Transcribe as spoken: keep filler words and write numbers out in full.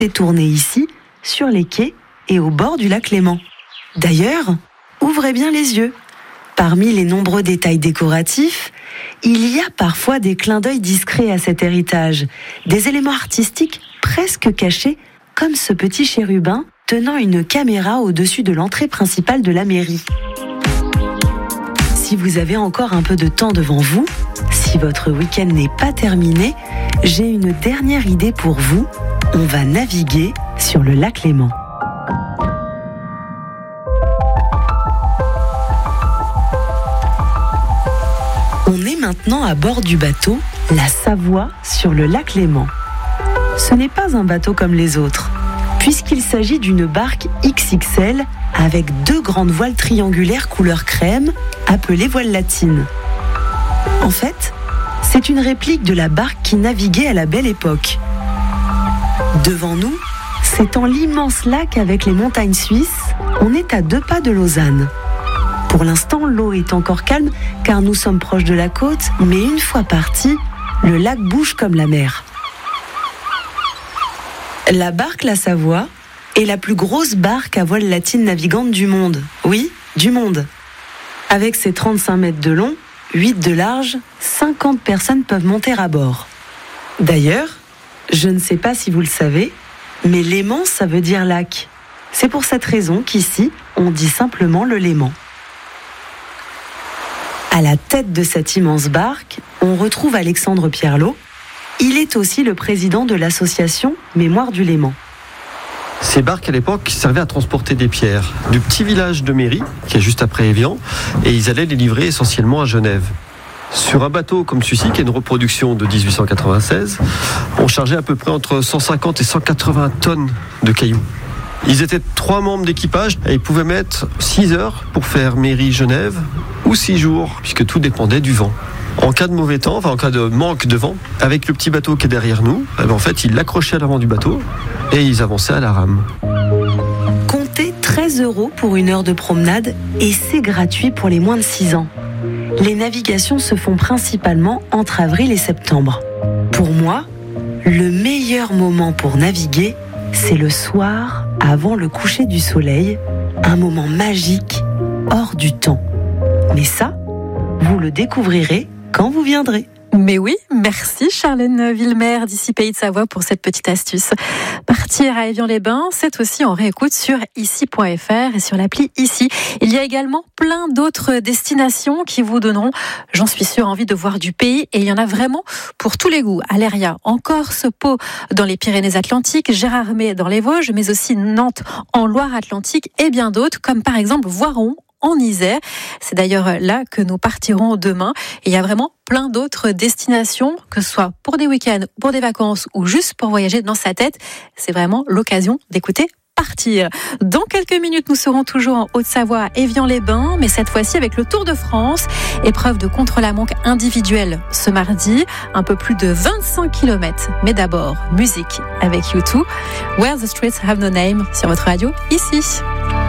est tourné ici, sur les quais et au bord du lac Léman. D'ailleurs, ouvrez bien les yeux. Parmi les nombreux détails décoratifs, il y a parfois des clins d'œil discrets à cet héritage, des éléments artistiques presque cachés, comme ce petit chérubin tenant une caméra au-dessus de l'entrée principale de la mairie. Si vous avez encore un peu de temps devant vous, si votre week-end n'est pas terminé, j'ai une dernière idée pour vous. On va naviguer sur le lac Léman. On est maintenant à bord du bateau La Savoie sur le lac Léman. Ce n'est pas un bateau comme les autres, puisqu'il s'agit d'une barque X X L avec deux grandes voiles triangulaires couleur crème, appelées voiles latines. En fait, c'est une réplique de la barque qui naviguait à la Belle Époque. Devant nous, s'étend l'immense lac avec les montagnes suisses. On est à deux pas de Lausanne. Pour l'instant, l'eau est encore calme car nous sommes proches de la côte, mais une fois parti, le lac bouge comme la mer. La barque La Savoie est la plus grosse barque à voile latine navigante du monde. Oui, du monde. Avec ses trente-cinq mètres de long, huit de large, cinquante personnes peuvent monter à bord. D'ailleurs, je ne sais pas si vous le savez, mais Léman, ça veut dire lac. C'est pour cette raison qu'ici, on dit simplement le Léman. À la tête de cette immense barque, on retrouve Alexandre Pierlot. Il est aussi le président de l'association Mémoire du Léman. Ces barques à l'époque servaient à transporter des pierres du petit village de Méry, qui est juste après Évian, et ils allaient les livrer essentiellement à Genève. Sur un bateau comme celui-ci, qui est une reproduction de dix-huit cent quatre-vingt-seize, on chargeait à peu près entre cent cinquante et cent quatre-vingts tonnes de cailloux. Ils étaient trois membres d'équipage et ils pouvaient mettre six heures pour faire Méry-Genève ou six jours, puisque tout dépendait du vent. En cas de mauvais temps, enfin en cas de manque de vent, avec le petit bateau qui est derrière nous, eh bien en fait ils l'accrochaient à l'avant du bateau et ils avançaient à la rame. Comptez treize euros pour une heure de promenade et c'est gratuit pour les moins de six ans. Les navigations se font principalement entre avril et septembre. Pour moi, le meilleur moment pour naviguer, c'est le soir avant le coucher du soleil, un moment magique, hors du temps. Mais ça, vous le découvrirez quand vous viendrez. Mais oui, merci Charlène Villemer d'ici Pays de Savoie pour cette petite astuce. Partir à Évian-les-Bains, c'est aussi en réécoute sur ici point f r et sur l'appli Ici. Il y a également plein d'autres destinations qui vous donneront, j'en suis sûre, envie de voir du pays. Et il y en a vraiment pour tous les goûts. Aléria en Corse, Pau dans les Pyrénées-Atlantiques, Gérardmer dans les Vosges, mais aussi Nantes en Loire-Atlantique et bien d'autres, comme par exemple Voiron en Isère. C'est d'ailleurs là que nous partirons demain. Et il y a vraiment plein d'autres destinations, que ce soit pour des week-ends, pour des vacances ou juste pour voyager dans sa tête. C'est vraiment l'occasion d'écouter Partir. Dans quelques minutes, nous serons toujours en Haute-Savoie, à Évian-les-Bains, mais cette fois-ci avec le Tour de France. Épreuve de contre-la-montre individuelle ce mardi, un peu plus de vingt-cinq kilomètres. Mais d'abord, musique avec U deux. Where the Streets Have No Name sur votre radio, ici.